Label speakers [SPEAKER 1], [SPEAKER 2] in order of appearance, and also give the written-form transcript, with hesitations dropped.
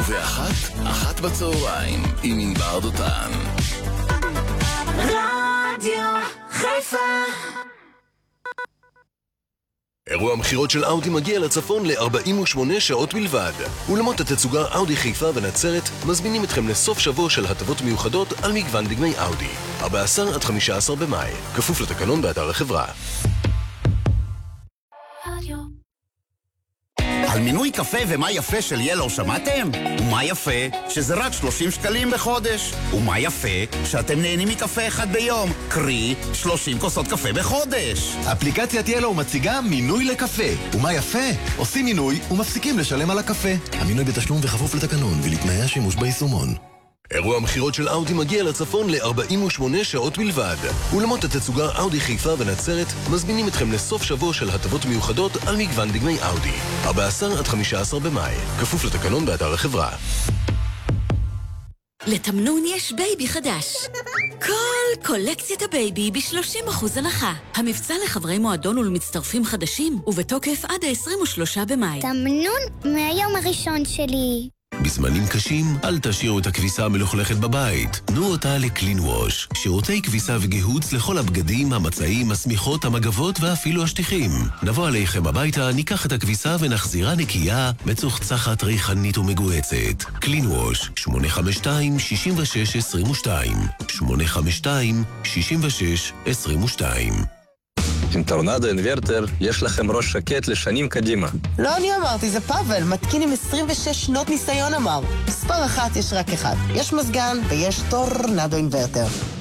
[SPEAKER 1] אחת בצהריים עם ענבר דותן.
[SPEAKER 2] רדיו חיפה.
[SPEAKER 3] אירוע המחירות של אאודי מגיע לצפון ל-48 שעות בלבד. אולמות התצוגה אאודי חיפה ונצרת מזמינים אתכם לסוף שבוע של הטבות מיוחדות על מגוון דגמי אאודי. 14 עד 15 במאי, כפוף לתקנון באתר החברה.
[SPEAKER 4] על מינוי קפה ומה יפה של ילו שמעתם? ומה יפה שזה רק 30 שקלים בחודש. ומה יפה שאתם נהנים מקפה אחד ביום, קרי 30 כוסות קפה בחודש.
[SPEAKER 5] אפליקציית ילו מציגה מינוי לקפה. ומה יפה? עושים מינוי ומפסיקים לשלם על הקפה. המינוי בתשלום וכפוף לתקנון ולתנאי השימוש ביישומון.
[SPEAKER 3] אירוע המחירות של אאודי מגיע לצפון ל-48 שעות בלבד. אולמות התצוגה אאודי חיפה ונצרת מזמינים אתכם לסוף שבוע של הטבות מיוחדות על מגוון דגמי אאודי. 14 עד 15 במאי, כפוף לתקנון באתר החברה.
[SPEAKER 6] לתמנון יש בייבי חדש. כל קולקציית הבייבי ב-30% הנחה. המבצע לחברי מועדון ולמצטרפים חדשים, ובתוקף עד ה-23 במאי.
[SPEAKER 7] תמנון מהיום הראשון שלי.
[SPEAKER 8] בזמנים קשים, אל תשאירו את הכביסה המלוכלכת בבית. תנו אותה לקלין ווש. שירותי כביסה וגיהוץ לכל הבגדים, המצעים, השמיכות, המגבות ואפילו השטיחים. נבוא עליכם הביתה, ניקח את הכביסה ונחזירה נקייה, מצוחצחת, ריחנית ומגועצת. קלין ווש, 852-6622. 852-6622.
[SPEAKER 9] עם טורנדו אינברטר יש לכם ראש שקט לשנים קדימה.
[SPEAKER 10] לא אני אמרתי, זה פאבל, מתקין עם 26 שנות ניסיון אמר. מספר אחת יש רק אחד. יש מזגן ויש טורנדו אינברטר.